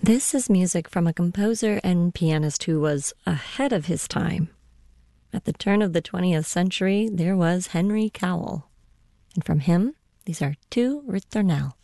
This is music from a composer and pianist who was ahead of his time. At the turn of the 20th century, there was Henry Cowell. And from him, these are two ritornelle.